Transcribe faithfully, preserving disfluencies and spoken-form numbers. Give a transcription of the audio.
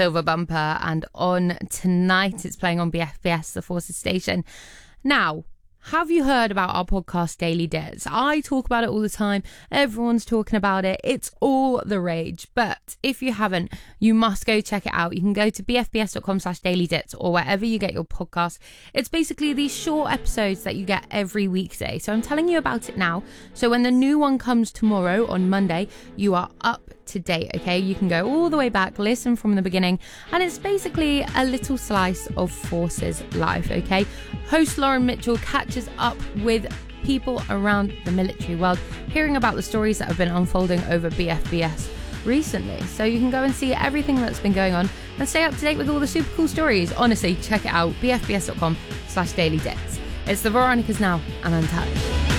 Silver Bumper, and on tonight it's playing on B F B S, the Forces Station. Now, have you heard about our podcast Daily Dits? I talk about it all the time. Everyone's talking about it. It's all the rage. But if you haven't, you must go check it out. You can go to bfbs.com slash daily dits or wherever you get your podcast. It's basically these short episodes that you get every weekday. So I'm telling you about it now. So when the new one comes tomorrow on Monday, you are up to date, okay? You can go all the way back, listen from the beginning, and it's basically a little slice of Forces life, okay? Host Lauren Mitchell catches up with people around the military world, hearing about the stories that have been unfolding over B F B S recently. So you can go and see everything that's been going on and stay up to date with all the super cool stories. Honestly, check it out, bfbs.com slash daily dits. It's the Veronicas now, and I'm Tash.